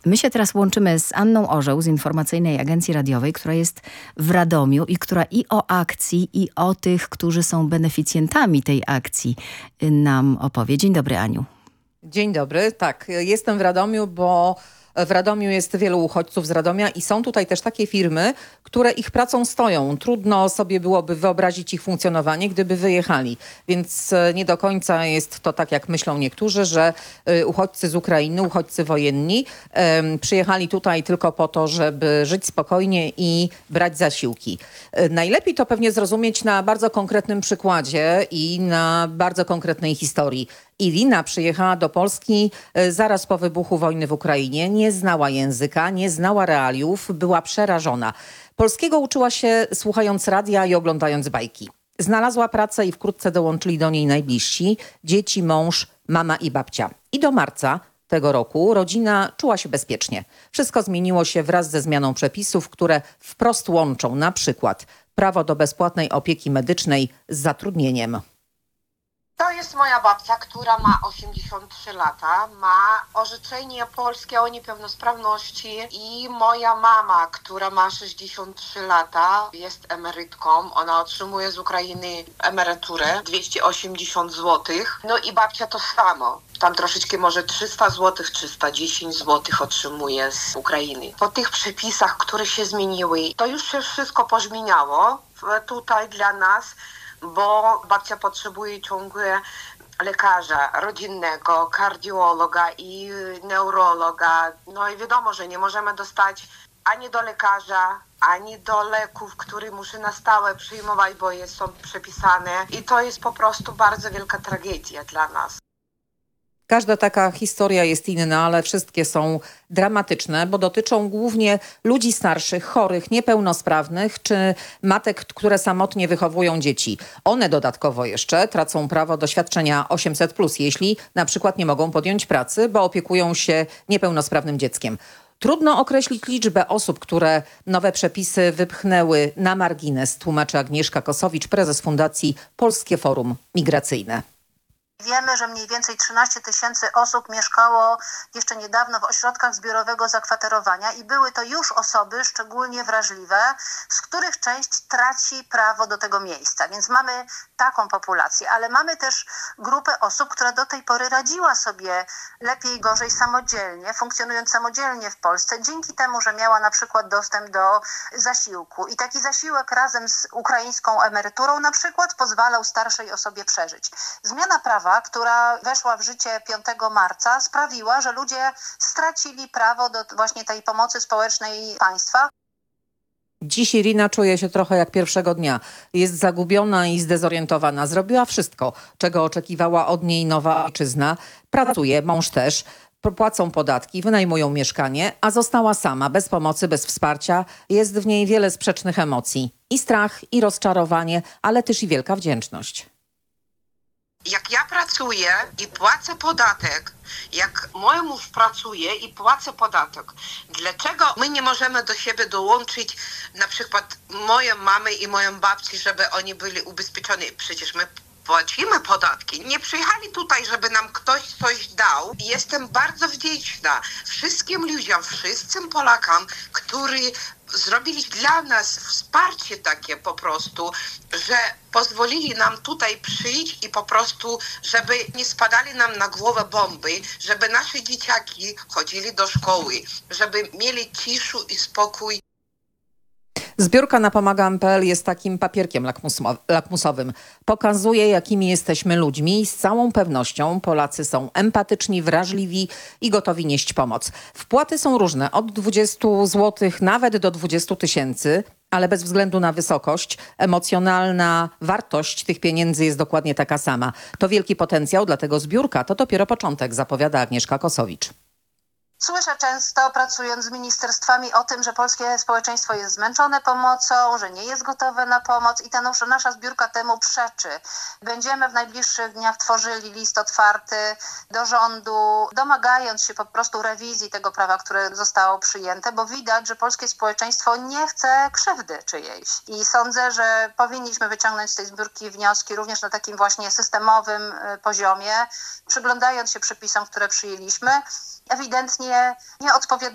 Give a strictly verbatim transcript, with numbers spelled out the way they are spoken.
My się teraz łączymy z Anną Orzeł z Informacyjnej Agencji Radiowej, która jest w Radomiu i która i o akcji, i o tych, którzy są beneficjentami tej akcji nam opowie. Dzień dobry, Aniu. Dzień dobry. Tak, jestem w Radomiu, bo w Radomiu jest wielu uchodźców z Radomia i są tutaj też takie firmy, które ich pracą stoją. Trudno sobie byłoby wyobrazić ich funkcjonowanie, gdyby wyjechali. Więc nie do końca jest to tak, jak myślą niektórzy, że uchodźcy z Ukrainy, uchodźcy wojenni um, przyjechali tutaj tylko po to, żeby żyć spokojnie i brać zasiłki. Najlepiej to pewnie zrozumieć na bardzo konkretnym przykładzie i na bardzo konkretnej historii. Irina przyjechała do Polski zaraz po wybuchu wojny w Ukrainie. Nie znała języka, nie znała realiów, była przerażona. Polskiego uczyła się słuchając radia i oglądając bajki. Znalazła pracę i wkrótce dołączyli do niej najbliżsi. Dzieci, mąż, mama i babcia. I do marca tego roku rodzina czuła się bezpiecznie. Wszystko zmieniło się wraz ze zmianą przepisów, które wprost łączą na przykład prawo do bezpłatnej opieki medycznej z zatrudnieniem. To jest moja babcia, która ma osiemdziesiąt trzy lata, ma orzeczenie polskie o niepełnosprawności i moja mama, która ma sześćdziesiąt trzy lata, jest emerytką. Ona otrzymuje z Ukrainy emeryturę dwieście osiemdziesiąt złotych. No i babcia to samo. Tam troszeczkę może trzysta złotych, trzysta dziesięć złotych otrzymuje z Ukrainy. Po tych przepisach, które się zmieniły, to już się wszystko pozmieniało tutaj dla nas, bo babcia potrzebuje ciągle lekarza rodzinnego, kardiologa i neurologa. No i wiadomo, że nie możemy dostać ani do lekarza, ani do leków, które muszę na stałe przyjmować, bo jest, są przepisane. I to jest po prostu bardzo wielka tragedia dla nas. Każda taka historia jest inna, ale wszystkie są dramatyczne, bo dotyczą głównie ludzi starszych, chorych, niepełnosprawnych czy matek, które samotnie wychowują dzieci. One dodatkowo jeszcze tracą prawo do świadczenia osiemset plus, jeśli na przykład nie mogą podjąć pracy, bo opiekują się niepełnosprawnym dzieckiem. Trudno określić liczbę osób, które nowe przepisy wypchnęły na margines, tłumaczy Agnieszka Kosowicz, prezes Fundacji Polskie Forum Migracyjne. Wiemy, że mniej więcej trzynaście tysięcy osób mieszkało jeszcze niedawno w ośrodkach zbiorowego zakwaterowania i były to już osoby szczególnie wrażliwe, z których część traci prawo do tego miejsca. Więc mamy taką populację, ale mamy też grupę osób, która do tej pory radziła sobie lepiej, gorzej samodzielnie, funkcjonując samodzielnie w Polsce, dzięki temu, że miała na przykład dostęp do zasiłku. I taki zasiłek razem z ukraińską emeryturą na przykład pozwalał starszej osobie przeżyć. Zmiana prawa, która weszła w życie piątego marca, sprawiła, że ludzie stracili prawo do właśnie tej pomocy społecznej państwa. Dziś Irina czuje się trochę jak pierwszego dnia. Jest zagubiona i zdezorientowana. Zrobiła wszystko, czego oczekiwała od niej nowa ojczyzna. Pracuje, mąż też. Płacą podatki, wynajmują mieszkanie, a została sama, bez pomocy, bez wsparcia. Jest w niej wiele sprzecznych emocji. I strach, i rozczarowanie, ale też i wielka wdzięczność. Jak ja pracuję i płacę podatek, jak mój mąż pracuje i płacę podatek, dlaczego my nie możemy do siebie dołączyć na przykład moją mamę i moją babci, żeby oni byli ubezpieczeni? Przecież my płacimy podatki. Nie przyjechali tutaj, żeby nam ktoś coś dał. Jestem bardzo wdzięczna wszystkim ludziom, wszystkim Polakom, którzy zrobili dla nas wsparcie takie po prostu, że pozwolili nam tutaj przyjść i po prostu, żeby nie spadali nam na głowę bomby, żeby nasze dzieciaki chodzili do szkoły, żeby mieli ciszę i spokój. Zbiórka na pomagam kropka p l jest takim papierkiem lakmusowym. Pokazuje, jakimi jesteśmy ludźmi i z całą pewnością Polacy są empatyczni, wrażliwi i gotowi nieść pomoc. Wpłaty są różne, od dwudziestu złotych nawet do dwudziestu tysięcy, ale bez względu na wysokość, emocjonalna wartość tych pieniędzy jest dokładnie taka sama. To wielki potencjał, dlatego zbiórka to dopiero początek, zapowiada Agnieszka Kosowicz. Słyszę często, pracując z ministerstwami, o tym, że polskie społeczeństwo jest zmęczone pomocą, że nie jest gotowe na pomoc i ta nasza zbiórka temu przeczy. Będziemy w najbliższych dniach tworzyli list otwarty do rządu, domagając się po prostu rewizji tego prawa, które zostało przyjęte, bo widać, że polskie społeczeństwo nie chce krzywdy czyjejś. I sądzę, że powinniśmy wyciągnąć z tej zbiórki wnioski również na takim właśnie systemowym poziomie, przyglądając się przepisom, które przyjęliśmy. Ewidentnie nie odpowiadają